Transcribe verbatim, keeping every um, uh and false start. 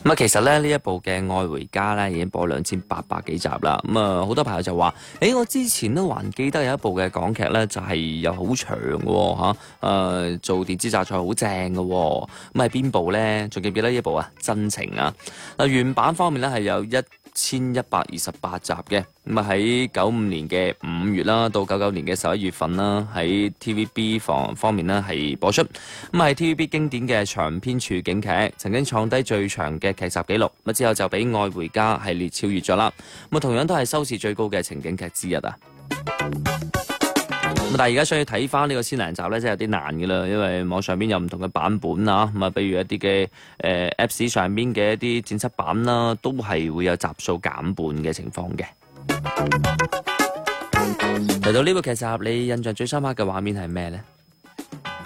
咁啊，其實咧呢一部嘅《愛回家》咧已經播兩千八百幾集啦。咁啊，好多朋友就話：，誒，我之前都還記得有一部嘅港劇咧，就係又好長嘅嚇，誒做電子榨菜好正嘅。咁係邊部咧？仲記唔記得呢一部啊？真情啊！嗱，原版方面咧係有一千一百二十八集嘅，咁啊喺九五年嘅五月啦，到九九年嘅十一月份啦，喺 T V B 方方面呢係播出，咁係 T V B 經典嘅長篇處境劇，曾經創低最長嘅劇集紀錄，咁之後就俾《愛回家》系列超越咗啦，咁啊同樣都係收視最高嘅情景劇之一啊。咁但係而家想要睇翻呢個千零集咧，真係有啲難嘅啦，因為網上邊有唔同嘅版本啊，咁啊，比如一啲嘅誒 Apps 上邊嘅一啲剪輯版啦，都係會有集數減半嘅情況嘅。嚟到呢部劇集，你印象最深刻嘅畫面係咩呢？